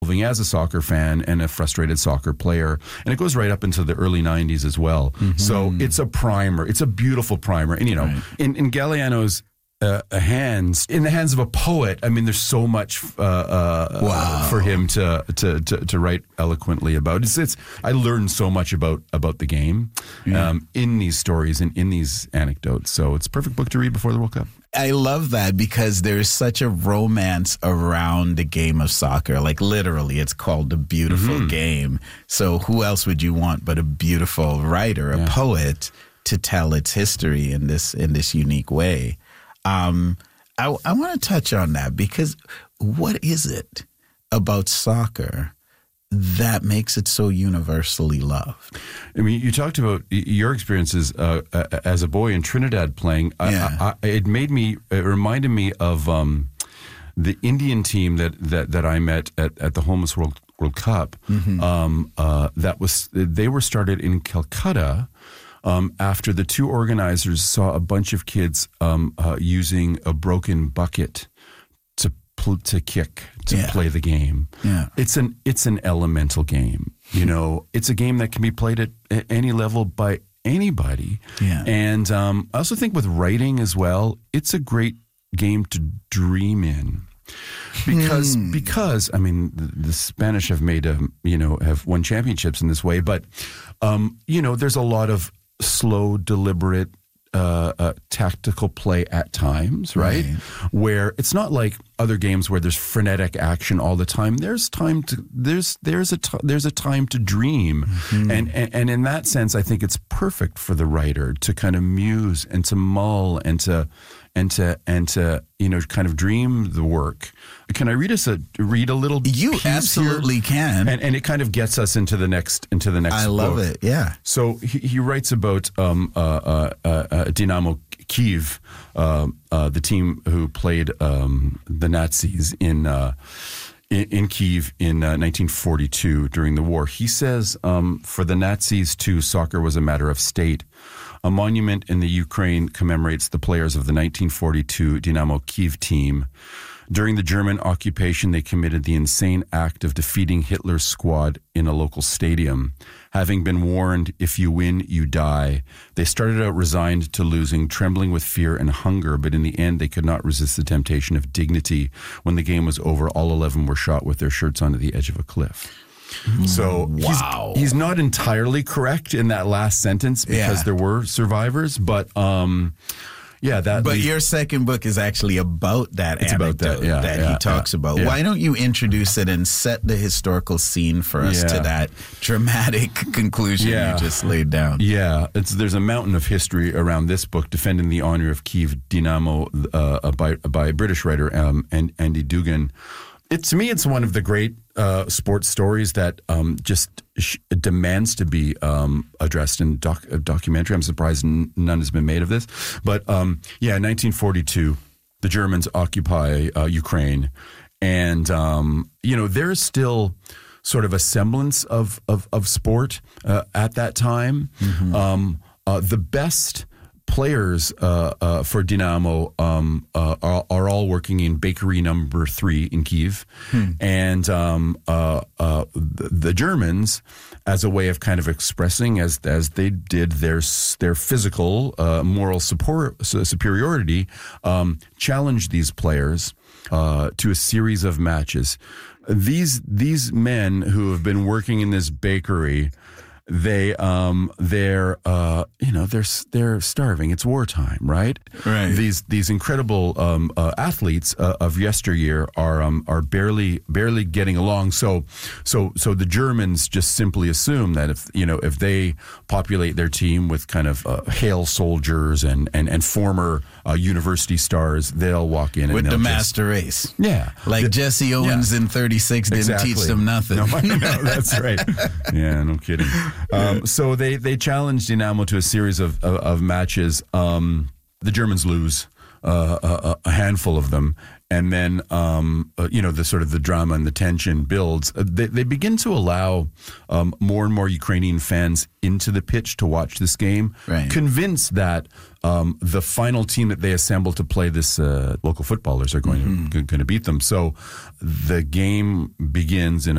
evolving as a soccer fan and a frustrated soccer player. And it goes right up into the early 90s as well. Mm-hmm. So it's a primer. It's a beautiful primer. And, in Galiano's hands, in the hands of a poet, I mean, there's so much for him to write eloquently about. I learned so much about the game in these stories and in these anecdotes. So it's a perfect book to read before the World Cup. I love that because there's such a romance around the game of soccer. Like literally, it's called the beautiful game. So who else would you want but a beautiful writer, a poet, to tell its history in this unique way? I want to touch on that because what is it about soccer that makes it so universally loved? I mean, you talked about your experiences as a boy in Trinidad playing. It reminded me of the Indian team that I met at the Homeless World Cup. They were started in Calcutta. After the two organizers saw a bunch of kids using a broken bucket to kick, to play the game. Yeah. It's an elemental game. It's a game that can be played at any level by anybody. Yeah. And I also think with writing as well, it's a great game to dream in. Because I mean the Spanish have have won championships in this way, but there's a lot of slow, deliberate, tactical play at times, right? Where it's not like other games where there's frenetic action all the time. There's time to there's a time to dream, and in that sense, I think it's perfect for the writer to kind of muse and to mull and to kind of dream the work. Can I read a little? You absolutely here? Can, and it kind of gets us into the next. I love book. It. Yeah. So he writes about Dynamo Kyiv, the team who played the Nazis in Kyiv in 1942 during the war. He says, for the Nazis too, soccer was a matter of state. A monument in the Ukraine commemorates the players of the 1942 Dynamo Kyiv team. During the German occupation, they committed the insane act of defeating Hitler's squad in a local stadium. Having been warned, if you win, you die, they started out resigned to losing, trembling with fear and hunger, but in the end, they could not resist the temptation of dignity. When the game was over, all 11 were shot with their shirts onto the edge of a cliff. So he's not entirely correct in that last sentence because there were survivors, but your second book is actually about that anecdote that he talks about. Yeah. Why don't you introduce it and set the historical scene for us to that dramatic conclusion you just laid down? Yeah, there's a mountain of history around this book defending the honor of Kyiv Dynamo by a British writer, Andy Dugan. To me, it's one of the great sports stories that just demands to be addressed in documentary. I'm surprised none has been made of this. But 1942, the Germans occupy Ukraine. And, there's still sort of a semblance of sport at that time. The best players for Dynamo are all working in bakery number 3 in Kyiv. And the Germans, as a way of kind of expressing, as they did their physical moral superiority, challenged these players to a series of matches. These men who have been working in this bakery, they're starving. It's wartime, right? Right. These incredible athletes of yesteryear are barely getting along. So the Germans just simply assume that if they populate their team with kind of Hale soldiers and former university stars, they'll walk in with and the master race. Yeah, Jesse Owens in '36 didn't teach them nothing. No, that's right. Yeah, no kidding. So they challenged Dynamo to a series of matches. The Germans lose a handful of them, and then the sort of the drama and the tension builds. They begin to allow more and more Ukrainian fans into the pitch to watch this game, convinced that the final team that they assemble to play this local footballers are going to beat them. So the game begins in